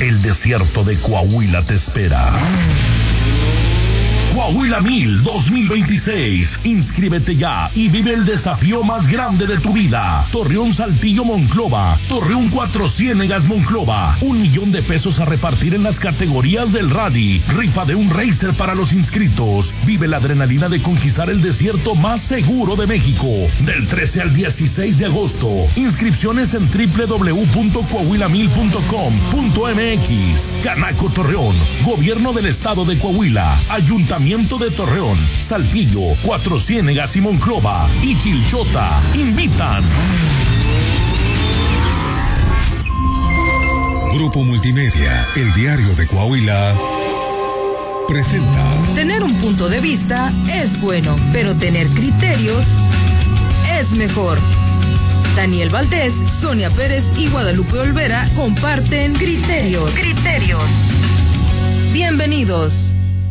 El desierto de Coahuila te espera. Coahuila 1000 2026. Inscríbete ya y vive el desafío más grande de tu vida. Torreón, Saltillo, Monclova. Torreón, Cuatro Ciénegas, Monclova. $1 millón a repartir en las categorías del rally. Rifa de un racer para los inscritos. Vive la adrenalina de conquistar el desierto más seguro de México. Del 13 al 16 de agosto. Inscripciones en www.coahuila1000.com.mx. Canaco Torreón. Gobierno del Estado de Coahuila. Ayuntamiento de Torreón, Saltillo, Cuatro Ciénegas y Monclova y Chilchota invitan. Grupo Multimedia, el diario de Coahuila, presenta. Tener un punto de vista es bueno, pero tener criterios es mejor. Daniel Valdés, Sonia Pérez y Guadalupe Olvera comparten criterios. Bienvenidos.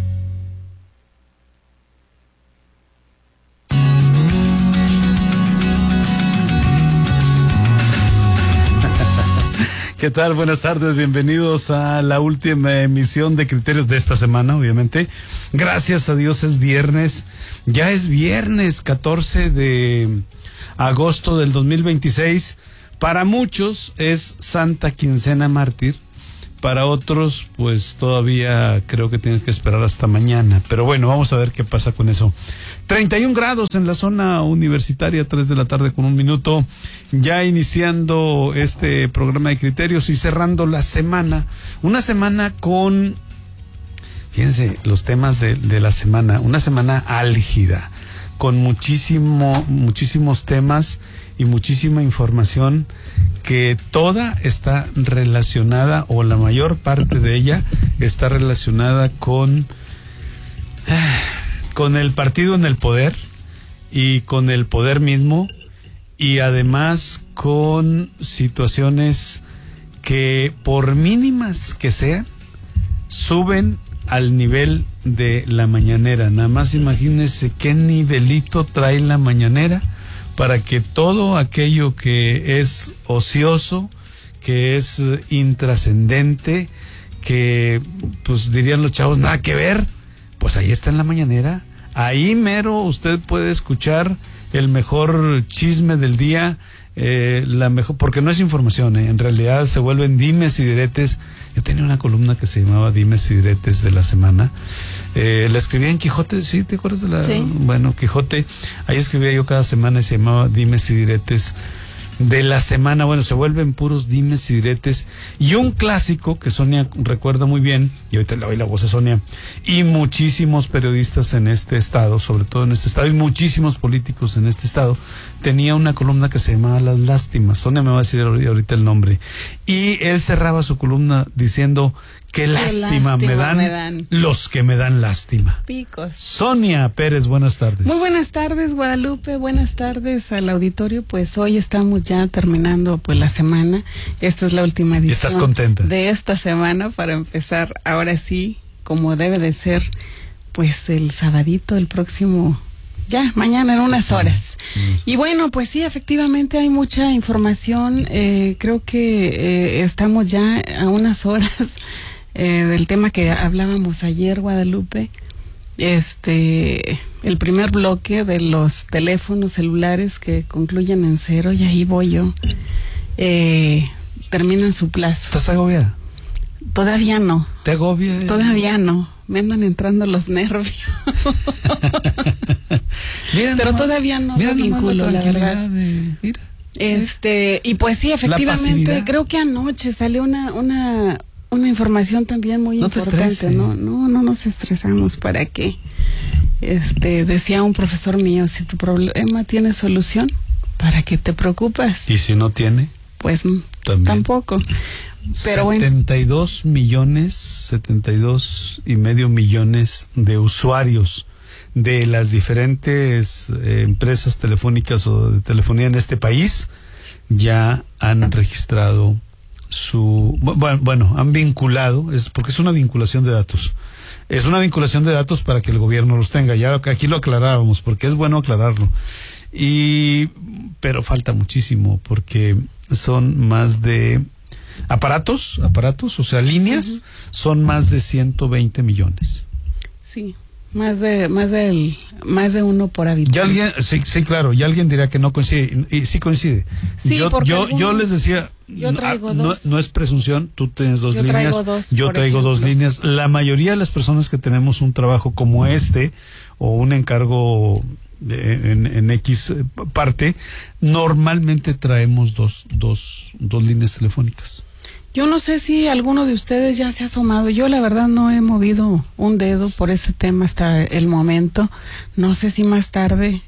¿Qué tal? Buenas tardes, bienvenidos a la última emisión de Criterios de esta semana, obviamente. Gracias a Dios es viernes, ya es viernes 14 de agosto del 2026. Para muchos es Santa Quincena Mártir, para otros pues todavía creo que tienen que esperar hasta mañana, pero bueno, vamos a ver qué pasa con eso. 31 grados en la zona universitaria, 3 de la tarde con 1 minuto, ya iniciando este programa de criterios y cerrando la semana, una semana con, fíjense, los temas de la semana, una semana álgida, con muchísimos temas y muchísima información que toda está relacionada, o la mayor parte de ella está relacionada con el partido en el poder y con el poder mismo, y además con situaciones que, por mínimas que sean, suben al nivel de la mañanera. Nada más imagínense qué nivelito trae la mañanera para que todo aquello que es ocioso, que es intrascendente, que pues dirían los chavos, nada que ver, pues ahí está en la mañanera. Ahí mero usted puede escuchar el mejor chisme del día, la mejor, porque no es información, en realidad se vuelven dimes y diretes. Yo tenía una columna que se llamaba Dimes y Diretes de la Semana. La escribía en Quijote, ¿sí? ¿Te acuerdas de la? Sí. Bueno, Quijote, ahí escribía yo cada semana y se llamaba Dimes y Diretes de la Semana. Bueno, se vuelven puros dimes y diretes. Y un clásico que Sonia recuerda muy bien, y ahorita le doy la voz a Sonia, y muchísimos periodistas en este estado, sobre todo en este estado, y muchísimos políticos en este estado, tenía una columna que se llamaba Las Lástimas. Sonia me va a decir ahorita el nombre. Y él cerraba su columna diciendo: qué lástima me dan los que me dan lástima. Picos. Sonia Pérez, buenas tardes. Muy buenas tardes, Guadalupe, buenas tardes al auditorio. Pues hoy estamos ya terminando pues la semana. Esta es la última edición. ¿Estás contenta? De esta semana, para empezar ahora sí, como debe de ser, pues el sabadito, el próximo, ya mañana en unas horas. Y bueno, pues sí, efectivamente hay mucha información. Creo que estamos ya a unas horas del tema que hablábamos ayer, Guadalupe. El primer bloque de los teléfonos celulares que concluyen en 0, y ahí voy yo, terminan su plazo. ¿Estás agobiada? Todavía no. ¿Te agobia? Todavía no. Me andan entrando los nervios. Pero todavía no me vinculo, la verdad. Mira. Y pues sí, efectivamente, creo que anoche salió una información también muy importante. No nos estresamos, ¿para qué? Decía un profesor mío: si tu problema tiene solución, ¿para qué te preocupas? ¿Y si no tiene? Pues tampoco. Pero 72.5 millones de usuarios de las diferentes empresas telefónicas o de telefonía en este país ya han registrado han vinculado, porque es una vinculación de datos. Es una vinculación de datos para que el gobierno los tenga. Ya aquí lo aclarábamos, porque es bueno aclararlo. Pero falta muchísimo, porque son más de aparatos, o sea, líneas, son más de 120 millones. Sí. Más de uno por habitante. Y alguien, sí, claro, y alguien dirá que no coincide, y sí coincide. Sí, yo les decía, yo traigo dos. No es presunción, tú tienes dos líneas, yo traigo dos líneas. La mayoría de las personas que tenemos un trabajo como este, o un encargo en X parte, normalmente traemos dos líneas telefónicas. Yo no sé si alguno de ustedes ya se ha asomado. Yo la verdad no he movido un dedo por ese tema hasta el momento. No sé si más tarde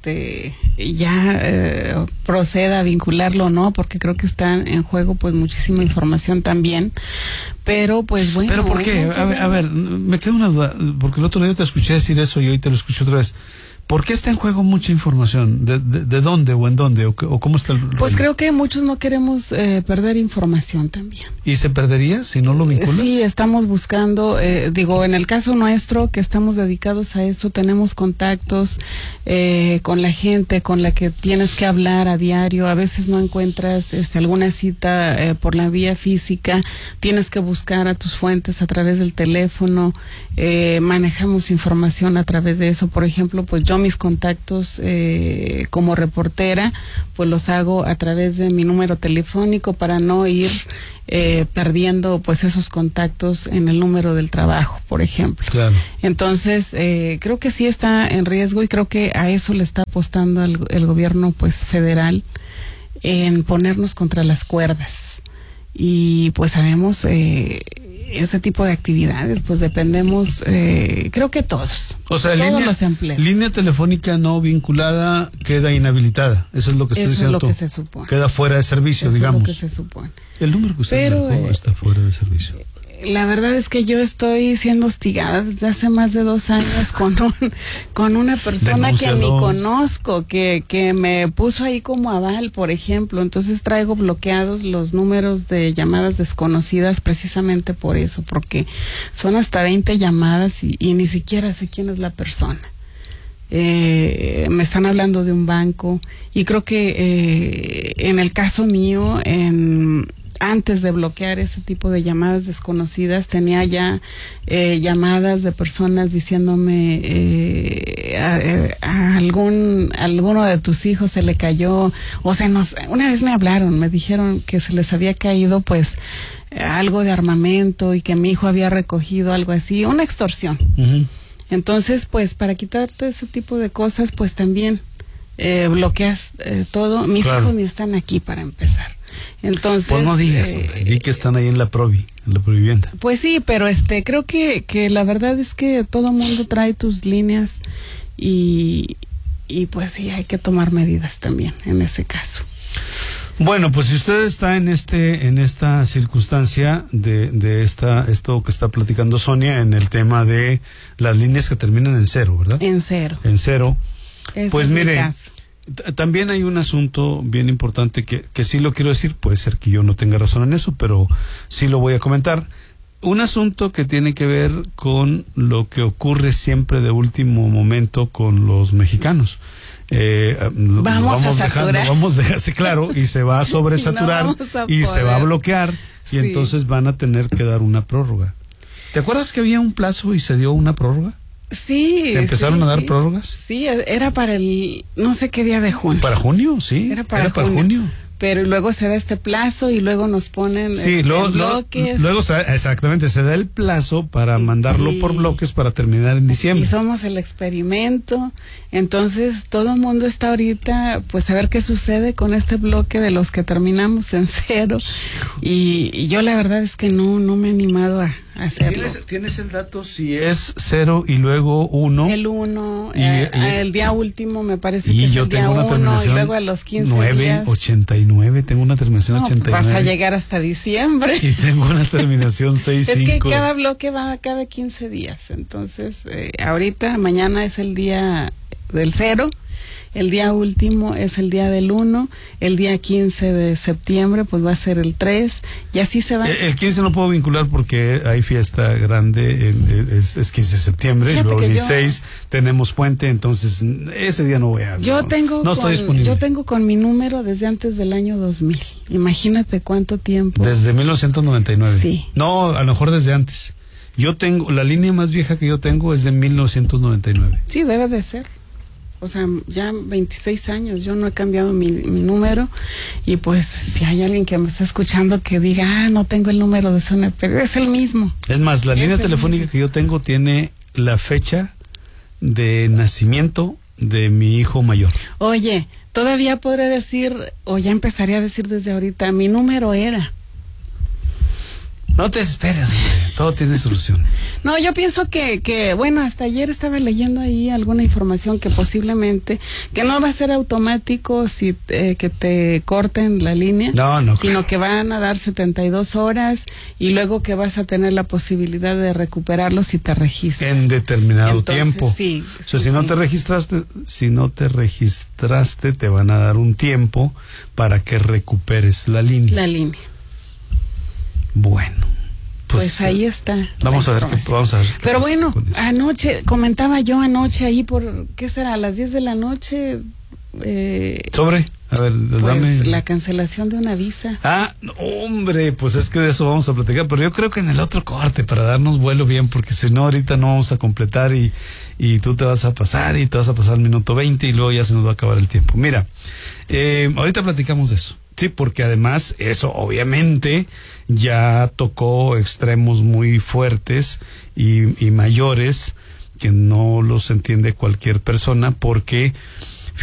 ya proceda a vincularlo o no, porque creo que está en juego pues muchísima información también. Pero pues bueno. ¿Pero por qué? A ver, me queda una duda, porque el otro día te escuché decir eso y hoy te lo escucho otra vez. ¿Por qué está en juego mucha información? ¿De dónde o en dónde? ¿O cómo está el rollo? Pues creo que muchos no queremos perder información también. ¿Y se perdería si no lo vinculas? Sí, estamos buscando, en el caso nuestro, que estamos dedicados a esto, tenemos contactos con la gente con la que tienes que hablar a diario. A veces no encuentras alguna cita por la vía física, tienes que buscar a tus fuentes a través del teléfono. Manejamos información a través de eso. Por ejemplo, pues yo mis contactos como reportera pues los hago a través de mi número telefónico para no ir perdiendo pues esos contactos en el número del trabajo, por ejemplo. Claro. Entonces creo que sí está en riesgo y creo que a eso le está apostando el gobierno pues federal, en ponernos contra las cuerdas. Y pues sabemos ese tipo de actividades, pues dependemos, creo que todos. O sea, los empleos. Línea telefónica no vinculada queda inhabilitada. Eso es lo que estás diciendo tú. Eso es lo que se supone. Queda fuera de servicio, eso digamos. Es lo que se supone. El número que usted dejó está fuera de servicio. La verdad es que yo estoy siendo hostigada desde hace más de 2 años con una persona Denúncialo. que ni conozco, que me puso ahí como aval, por ejemplo. Entonces traigo bloqueados los números de llamadas desconocidas precisamente por eso, porque son hasta 20 llamadas y ni siquiera sé quién es la persona. Me están hablando de un banco y creo que en el caso mío, antes de bloquear ese tipo de llamadas desconocidas, tenía ya llamadas de personas diciéndome a alguno de tus hijos se le cayó, o sea, una vez me hablaron, me dijeron que se les había caído pues algo de armamento y que mi hijo había recogido algo así, una extorsión. Uh-huh. Entonces, pues para quitarte ese tipo de cosas, pues también bloqueas todo. Mis hijos ni están aquí para empezar. Entonces, pues no digas, di que están ahí en la provivienda. Pues sí, pero creo que la verdad es que todo mundo trae tus líneas y pues sí, hay que tomar medidas también en ese caso. Bueno, pues si usted está en esta circunstancia de esto que está platicando Sonia, en el tema de las líneas que terminan en 0, ¿verdad? En 0. En 0. Ese pues es mire, mi caso. También hay un asunto bien importante que sí lo quiero decir, puede ser que yo no tenga razón en eso, pero sí lo voy a comentar. Un asunto que tiene que ver con lo que ocurre siempre de último momento con los mexicanos. Vamos a dejarse claro, y se va a sobresaturar y se va a bloquear, y entonces van a tener que dar una prórroga. ¿Te acuerdas que había un plazo y se dio una prórroga? Sí. ¿Empezaron a dar prórrogas? Sí, era para el no sé qué día de junio. ¿Para junio? Sí. Era para junio. Pero luego se da este plazo y luego nos ponen bloques. Luego exactamente, se da el plazo para mandarlo por bloques para terminar en diciembre. Y somos el experimento. Entonces todo el mundo está ahorita pues a ver qué sucede con este bloque de los que terminamos en 0. Y yo la verdad es que no me he animado a hacerlo. ¿Tienes el dato si es 0 y luego 1? El 1, el día último me parece que es el día 1 y luego a los 15 días. 89, tengo una terminación 89. Vas a llegar hasta diciembre. Y tengo una terminación 65. Es que cada bloque va cada 15 días. Entonces, ahorita, mañana es el día del 0 el día último es el día del 1, el día 15 de septiembre pues va a ser el 3, y así se va. El 15 no puedo vincular porque hay fiesta grande, es 15 de septiembre, y luego el 16 tenemos puente, entonces ese día no voy a... estoy disponible. Yo tengo con mi número desde antes del año 2000, imagínate cuánto tiempo. Desde 1999. Sí. No, a lo mejor desde antes. Yo tengo, la línea más vieja que yo tengo es de 1999. Sí, debe de ser. O sea, ya 26 años, yo no he cambiado mi número, y pues si hay alguien que me está escuchando que diga, no tengo el número de Sonia Pérez, es el mismo. Es más, la línea telefónica que yo tengo tiene la fecha de nacimiento de mi hijo mayor. Oye, todavía podré decir, o ya empezaría a decir desde ahorita, mi número era... No te esperes, güey. Todo tiene solución. No, yo pienso que, bueno, hasta ayer estaba leyendo ahí alguna información que posiblemente, que no va a ser automático si que te corten la línea. No, sino que van a dar 72 horas y luego que vas a tener la posibilidad de recuperarlo si te registras. En determinado tiempo. Sí. O sea, si no te registraste, te van a dar un tiempo para que recuperes la línea. La línea. Bueno, pues ahí está. Vamos a ver qué Pero bueno, comentaba yo anoche ahí por, ¿qué será? A las 10 de la noche. A ver, dame. La cancelación de una visa. Hombre, pues es que de eso vamos a platicar, pero yo creo que en el otro corte, para darnos vuelo bien, porque si no, ahorita no vamos a completar y tú te vas a pasar y te vas a pasar el minuto 20 y luego ya se nos va a acabar el tiempo. Mira, ahorita platicamos de eso. Sí, porque además eso obviamente ya tocó extremos muy fuertes y mayores que no los entiende cualquier persona, porque